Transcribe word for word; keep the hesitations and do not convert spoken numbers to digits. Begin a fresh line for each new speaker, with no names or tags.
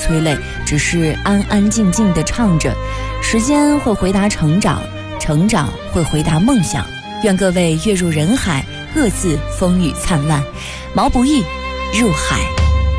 催泪，只是安安静静地唱着。时间会回答成长，成长会回答梦想。愿各位跃入人海，各自风雨灿烂。毛不易，入海。